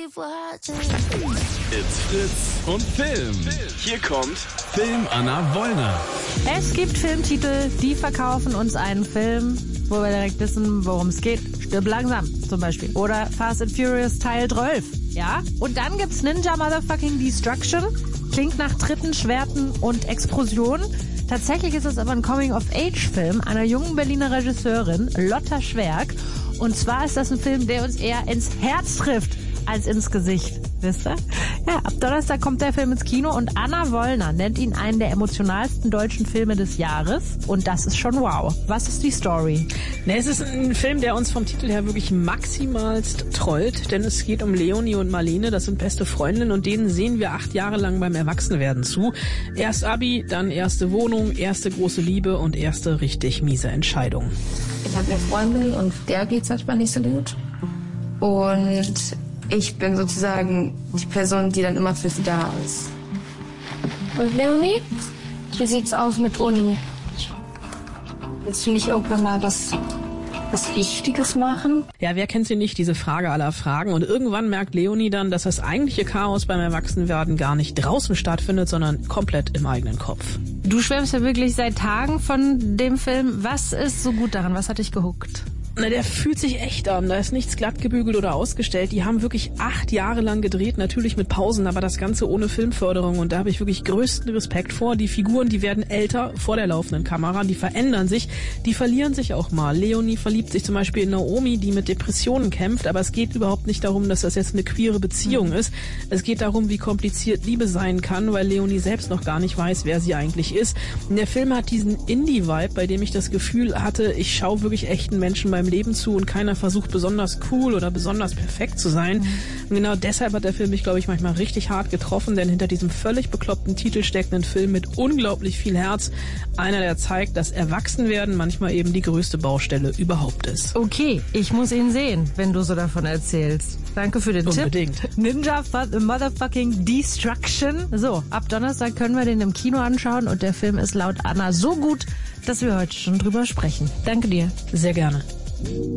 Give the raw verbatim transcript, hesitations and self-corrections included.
It's Fritz und Film. Hier kommt Film Anna Wollner. Es gibt Filmtitel, die verkaufen uns einen Film, wo wir direkt wissen, worum es geht. Stirb langsam zum Beispiel. Oder Fast and Furious Teil zwölf. Ja? Und dann gibt's Ninja Motherfucking Destruction. Klingt nach Tritten, Schwerten und Explosionen. Tatsächlich ist es aber ein Coming-of-Age-Film einer jungen Berliner Regisseurin, Lotta Schwerk. Und zwar ist das ein Film, der uns eher ins Herz trifft als ins Gesicht. Wisst ihr? Ja, ab Donnerstag kommt der Film ins Kino und Anna Wollner nennt ihn einen der emotionalsten deutschen Filme des Jahres. Und das ist schon wow. Was ist die Story? Ne, es ist ein Film, der uns vom Titel her wirklich maximalst trollt, denn es geht um Leonie und Marlene, das sind beste Freundinnen und denen sehen wir acht Jahre lang beim Erwachsenwerden zu. Erst Abi, dann erste Wohnung, erste große Liebe und erste richtig miese Entscheidung. Ich habe eine Freundin und der geht's manchmal nicht so gut. Und ich bin sozusagen die Person, die dann immer für sie da ist. Und Leonie, wie sieht's aus mit Uni? Willst du nicht irgendwann mal was, was Wichtiges machen? Ja, wer kennt sie nicht, diese Frage aller Fragen? Und irgendwann merkt Leonie dann, dass das eigentliche Chaos beim Erwachsenwerden gar nicht draußen stattfindet, sondern komplett im eigenen Kopf. Du schwärmst ja wirklich seit Tagen von dem Film. Was ist so gut daran? Was hat dich gehuckt? Na, der fühlt sich echt an. Da ist nichts glatt gebügelt oder ausgestellt. Die haben wirklich acht Jahre lang gedreht, natürlich mit Pausen, aber das Ganze ohne Filmförderung. Und da habe ich wirklich größten Respekt vor. Die Figuren, die werden älter vor der laufenden Kamera, die verändern sich, die verlieren sich auch mal. Leonie verliebt sich zum Beispiel in Naomi, die mit Depressionen kämpft, aber es geht überhaupt nicht darum, dass das jetzt eine queere Beziehung ist. Es geht darum, wie kompliziert Liebe sein kann, weil Leonie selbst noch gar nicht weiß, wer sie eigentlich ist. Und der Film hat diesen Indie-Vibe, bei dem ich das Gefühl hatte, ich schaue wirklich echten Menschen beim Leben zu und keiner versucht besonders cool oder besonders perfekt zu sein. Mhm. Und genau deshalb hat der Film mich, glaube ich, manchmal richtig hart getroffen, denn hinter diesem völlig bekloppten Titel steckt ein Film mit unglaublich viel Herz. Einer, der zeigt, dass Erwachsenwerden manchmal eben die größte Baustelle überhaupt ist. Okay, ich muss ihn sehen, wenn du so davon erzählst. Danke für den Unbedingt. Tipp. Ninja Motherfucking Destruction. So, ab Donnerstag können wir den im Kino anschauen und der Film ist laut Anna so gut, dass wir heute schon drüber sprechen. Danke dir. Sehr gerne.